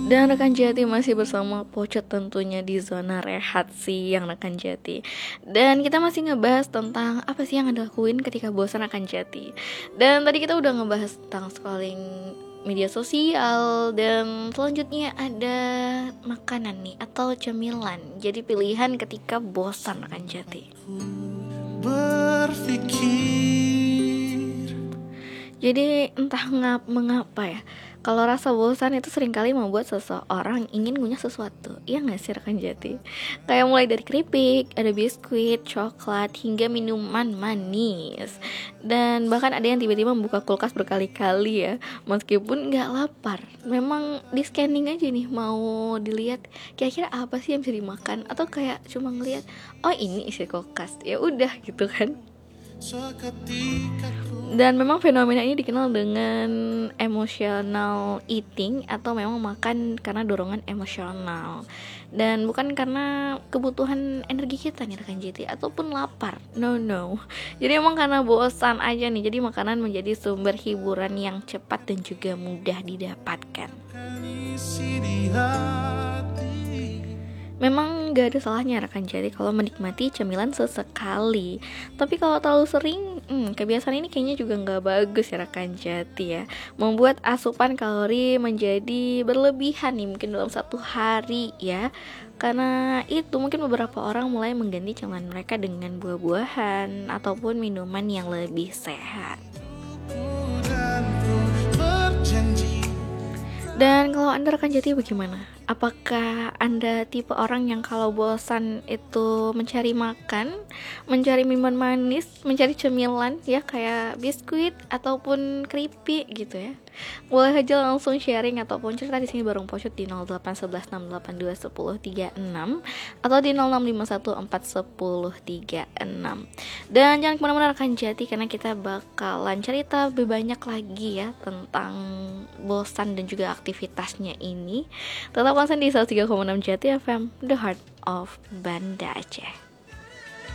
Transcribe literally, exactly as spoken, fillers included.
Dan rekan Jati masih bersama Pocot tentunya di zona rehat siang rekan Jati. Dan kita masih ngebahas tentang apa sih yang Anda lakuin ketika bosan rekan Jati. Dan tadi kita udah ngebahas tentang scrolling media sosial. Dan selanjutnya ada makanan nih atau cemilan. Jadi pilihan ketika bosan rekan Jati. Berpikir. Jadi entah ngap mengapa ya, kalau rasa bosan itu seringkali membuat seseorang ingin ngunyah sesuatu. Iya gak sih rekan Jati? Kayak mulai dari keripik, ada biskuit, coklat, hingga minuman manis. Dan bahkan ada yang tiba-tiba membuka kulkas berkali-kali ya, meskipun gak lapar. Memang di scanning aja nih, mau dilihat kira-kira apa sih yang bisa dimakan. Atau kayak cuma ngeliat, oh ini isi kulkas, ya udah gitu kan. Dan memang fenomena ini dikenal dengan emotional eating atau memang makan karena dorongan emosional dan bukan karena kebutuhan energi kita nih rekan J T ataupun lapar. No no. Jadi emang karena bosan aja nih. Jadi makanan menjadi sumber hiburan yang cepat dan juga mudah didapatkan. Memang gak ada salahnya rekan Jati kalau menikmati cemilan sesekali. Tapi kalau terlalu sering, hmm, kebiasaan ini kayaknya juga gak bagus ya rekan Jati ya. Membuat asupan kalori menjadi berlebihan nih mungkin dalam satu hari ya. Karena itu mungkin beberapa orang mulai mengganti cemilan mereka dengan buah-buahan ataupun minuman yang lebih sehat. Dan kalau Anda rekan Jati bagaimana? Apakah Anda tipe orang yang kalau bosan itu mencari makan, mencari minuman manis, mencari cemilan ya kayak biskuit ataupun keripik gitu ya? Boleh aja langsung sharing ataupun cerita di sini bareng Pocot di nol delapan satu satu enam delapan dua satu nol tiga enam atau di nol enam lima satu empat satu nol tiga enam. Dan jangan kemana-mana rekan Jati karena kita bakalan cerita lebih banyak lagi ya tentang bosan dan juga aktivitasnya ini. Tetap konsen di seratus tiga koma enam Jati F M, The Heart of Banda Aceh.